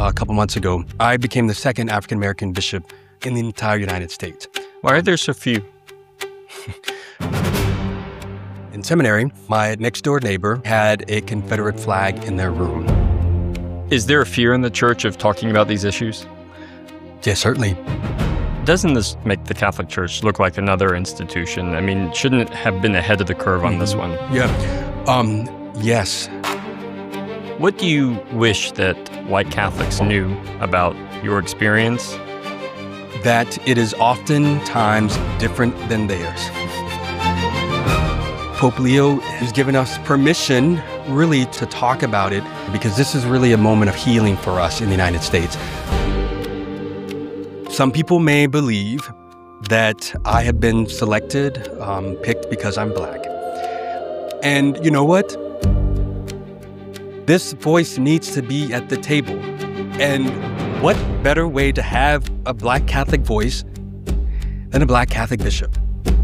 a couple months ago, I became the second African-American bishop in the entire United States. Why are there so few? In seminary, my next-door neighbor had a Confederate flag in their room. Is there a fear in the church of talking about these issues? Yes, certainly. Doesn't this make the Catholic Church look like another institution? I mean, shouldn't it have been ahead of the curve on this one? Yeah. Yes. What do you wish that white Catholics knew about your experience? That it is oftentimes different than theirs. Pope Leo has given us permission really to talk about it because this is really a moment of healing for us in the United States. Some people may believe that I have been selected, picked because I'm Black. And you know what? This voice needs to be at the table. And what better way to have a Black Catholic voice than a Black Catholic bishop?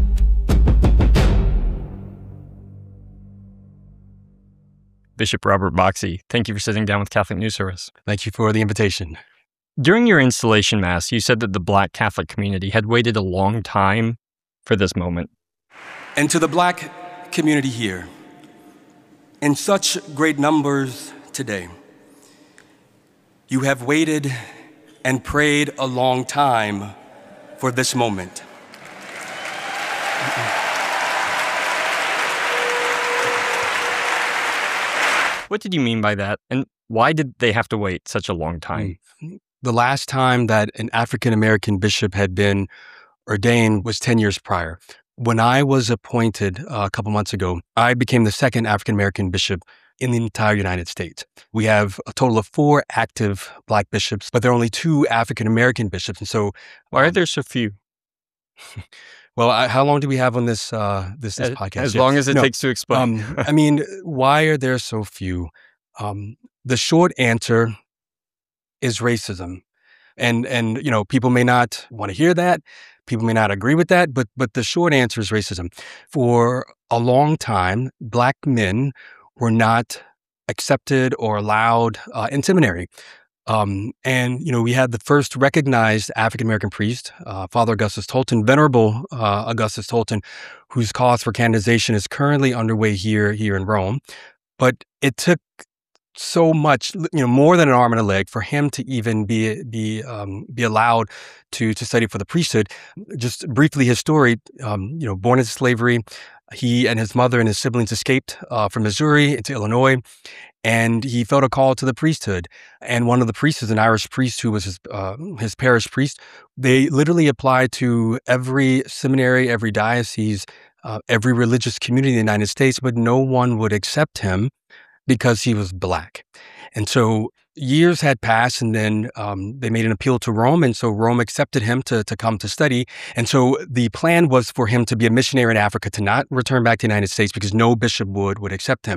Bishop Robert Boxey, thank you for sitting down with Catholic News Service. Thank you for the invitation. During your installation Mass, you said that the Black Catholic community had waited a long time for this moment. And to the Black community here, in such great numbers today, you have waited and prayed a long time for this moment. What did you mean by that? And why did they have to wait such a long time? The last time that an African-American bishop had been ordained was 10 years prior. When I was appointed a couple months ago, I became the second African-American bishop in the entire United States. We have a total of 4 active Black bishops, but there are only 2 African-American bishops. And so why are there so few? Well, how long do we have on this podcast? As long as it takes to explain. I mean, why are there so few? The short answer is racism. And you know, people may not want to hear that. People may not agree with that, but the short answer is racism. For a long time, Black men were not accepted or allowed in seminary. And, you know, we had the first recognized African-American priest, Father Augustus Tolton, Venerable Augustus Tolton, whose cause for canonization is currently underway here in Rome. But it took so much, you know, more than an arm and a leg for him to even be allowed to study for the priesthood. Just briefly, his story, you know, born into slavery, he and his mother and his siblings escaped from Missouri into Illinois, and he felt a call to the priesthood. And one of the priests, an Irish priest who was his parish priest, they literally applied to every seminary, every diocese, every religious community in the United States, but no one would accept him because he was Black. And so years had passed, and then they made an appeal to Rome, and so Rome accepted him to come to study. And so the plan was for him to be a missionary in Africa, to not return back to the United States because no bishop would accept him.